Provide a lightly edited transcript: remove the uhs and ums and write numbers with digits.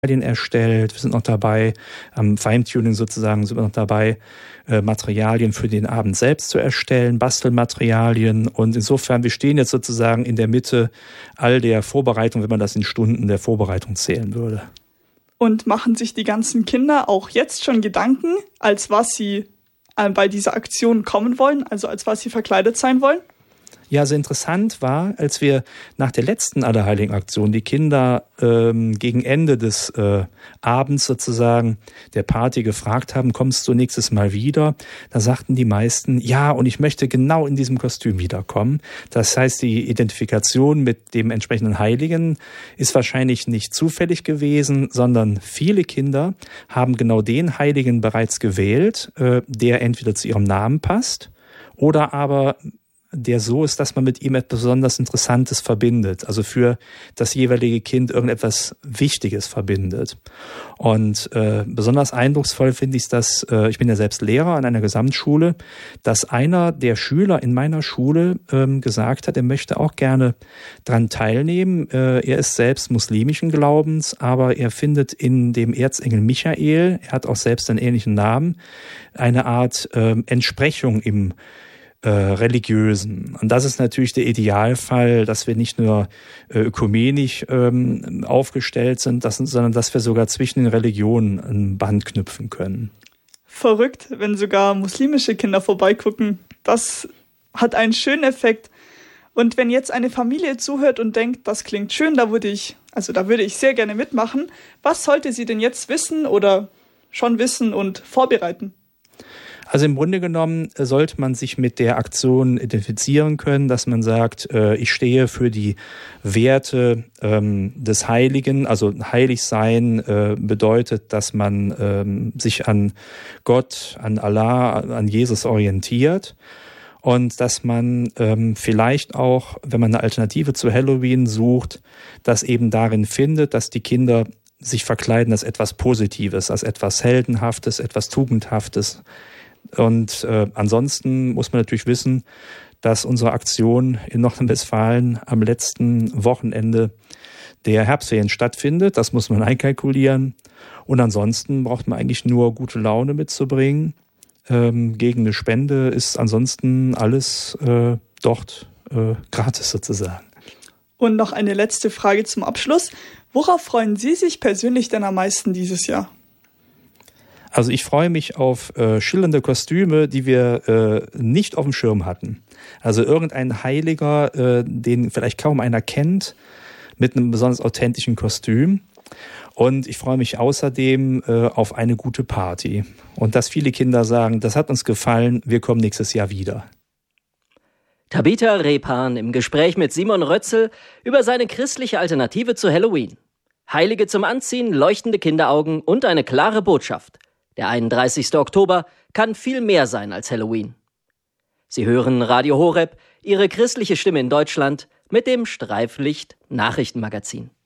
erstellt. Wir sind noch dabei, am Feintuning sozusagen sind wir noch dabei, Materialien für den Abend selbst zu erstellen, Bastelmaterialien. Und insofern, wir stehen jetzt sozusagen in der Mitte all der Vorbereitung, wenn man das in Stunden der Vorbereitung zählen würde. Und machen sich die ganzen Kinder auch jetzt schon Gedanken, als was sie bei dieser Aktion kommen wollen, also als was sie verkleidet sein wollen? Ja, sehr interessant war, als wir nach der letzten Allerheiligen-Aktion die Kinder gegen Ende des Abends sozusagen der Party gefragt haben, kommst du nächstes Mal wieder? Da sagten die meisten, ja, und ich möchte genau in diesem Kostüm wiederkommen. Das heißt, die Identifikation mit dem entsprechenden Heiligen ist wahrscheinlich nicht zufällig gewesen, sondern viele Kinder haben genau den Heiligen bereits gewählt, der entweder zu ihrem Namen passt oder aber der so ist, dass man mit ihm etwas besonders Interessantes verbindet, also für das jeweilige Kind irgendetwas Wichtiges verbindet. Und besonders eindrucksvoll finde ich es, dass, ich bin ja selbst Lehrer an einer Gesamtschule, dass einer der Schüler in meiner Schule gesagt hat, er möchte auch gerne daran teilnehmen. Er ist selbst muslimischen Glaubens, aber er findet in dem Erzengel Michael, er hat auch selbst einen ähnlichen Namen, eine Art Entsprechung im Religiösen. Und das ist natürlich der Idealfall, dass wir nicht nur ökumenisch aufgestellt sind, sondern dass wir sogar zwischen den Religionen ein Band knüpfen können. Verrückt, wenn sogar muslimische Kinder vorbeigucken. Das hat einen schönen Effekt. Und wenn jetzt eine Familie zuhört und denkt, das klingt schön, da würde ich sehr gerne mitmachen. Was sollte sie denn jetzt wissen oder schon wissen und vorbereiten? Also im Grunde genommen sollte man sich mit der Aktion identifizieren können, dass man sagt, ich stehe für die Werte des Heiligen. Also heilig sein bedeutet, dass man sich an Gott, an Allah, an Jesus orientiert. Und dass man vielleicht auch, wenn man eine Alternative zu Halloween sucht, das eben darin findet, dass die Kinder sich verkleiden als etwas Positives, als etwas Heldenhaftes, etwas Tugendhaftes. Und ansonsten muss man natürlich wissen, dass unsere Aktion in Nordrhein-Westfalen am letzten Wochenende der Herbstferien stattfindet. Das muss man einkalkulieren. Und ansonsten braucht man eigentlich nur gute Laune mitzubringen. Gegen eine Spende ist ansonsten alles dort gratis sozusagen. Und noch eine letzte Frage zum Abschluss. Worauf freuen Sie sich persönlich denn am meisten dieses Jahr? Also ich freue mich auf schillernde Kostüme, die wir nicht auf dem Schirm hatten. Also irgendein Heiliger, den vielleicht kaum einer kennt, mit einem besonders authentischen Kostüm. Und ich freue mich außerdem auf eine gute Party. Und dass viele Kinder sagen, das hat uns gefallen, wir kommen nächstes Jahr wieder. Tabitha Repan im Gespräch mit Simon Rötzel über seine christliche Alternative zu Halloween. Heilige zum Anziehen, leuchtende Kinderaugen und eine klare Botschaft. Der 31. Oktober kann viel mehr sein als Halloween. Sie hören Radio Horeb, Ihre christliche Stimme in Deutschland mit dem Streiflicht Nachrichtenmagazin.